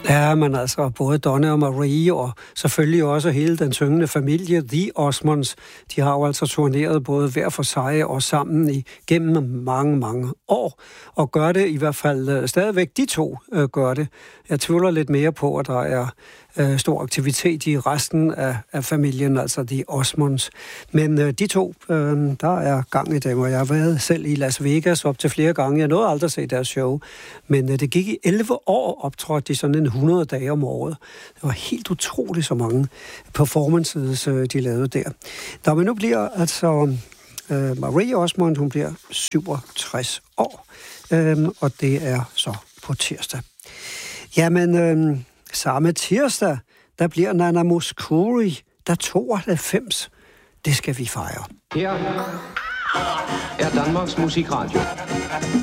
Ja, men altså både Donna og Marie, og selvfølgelig også hele den syngende familie, The Osmonds, de har jo altså turneret både hver for sig og sammen igennem mange, mange år, og gør det i hvert fald stadigvæk, de to gør det. Jeg tvivler lidt mere på, at der er stor aktivitet i resten af familien, altså The Osmonds. Men de to, der er gang i dem, og jeg har været selv i Las Vegas op til flere gange. Jeg nåede aldrig at se deres show, men det gik i 11 år, optrådte de sådan 100 dage om året. Det var helt utroligt så mange performances, de lavede der. Da man nu bliver altså Marie Osmond, hun bliver 67 år, og det er så på tirsdag. Jamen, samme tirsdag, der bliver Nana Mouskouri, der 92. Det skal vi fejre. Her er Danmarks Musikradio.